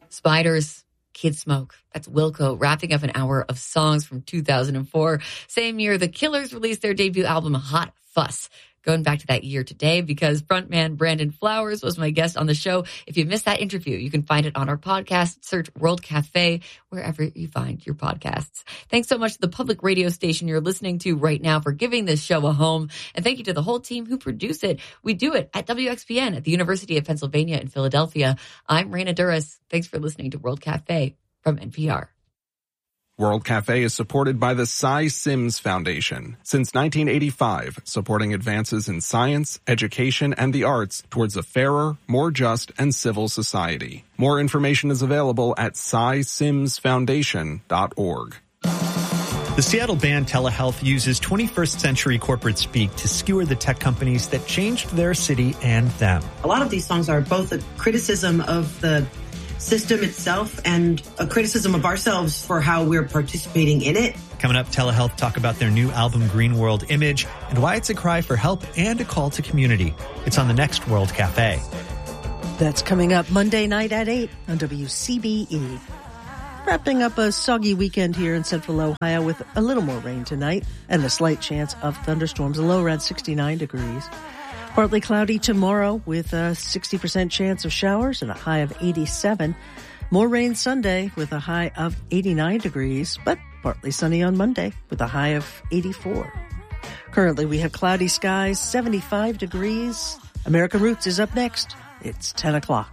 Spiders, Kid Smoke. That's Wilco wrapping up an hour of songs from 2004. Same year, The Killers released their debut album, Hot Fuss. Going back to that year today because frontman Brandon Flowers was my guest on the show. If you missed that interview, you can find it on our podcast. Search World Cafe wherever you find your podcasts. Thanks so much to the public radio station you're listening to right now for giving this show a home. And thank you to the whole team who produce it. We do it at WXPN at the University of Pennsylvania in Philadelphia. I'm Raina Duras. Thanks for listening to World Cafe from NPR. World Cafe is supported by the Cy Sims Foundation since 1985, supporting advances in science, education, and the arts towards a fairer, more just, and civil society. More information is available at cysimsfoundation.org. The Seattle band Telehealth uses 21st century corporate speak to skewer the tech companies that changed their city and them. A lot of these songs are both a criticism of the system itself and a criticism of ourselves for how we're participating in it. Coming up, Telehealth talk about their new album Green World Image and why it's a cry for help and a call to community. It's on the next World Cafe. That's coming up Monday night at 8 on WCBE. Wrapping up a soggy weekend here in central Ohio with a little more rain tonight and a slight chance of thunderstorms, a low around 69 degrees. Partly cloudy tomorrow with a 60% chance of showers and a high of 87. More rain Sunday with a high of 89 degrees, but partly sunny on Monday with a high of 84. Currently we have cloudy skies, 75 degrees. American Roots is up next. It's 10 o'clock.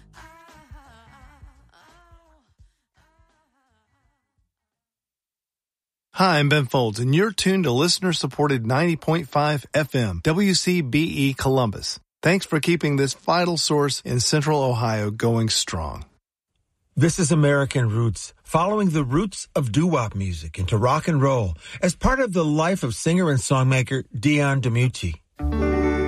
Hi, I'm Ben Folds, and you're tuned to listener-supported 90.5 FM, WCBE Columbus. Thanks for keeping this vital source in Central Ohio going strong. This is American Roots, following the roots of doo-wop music into rock and roll as part of the life of singer and songmaker Dion DiMucci.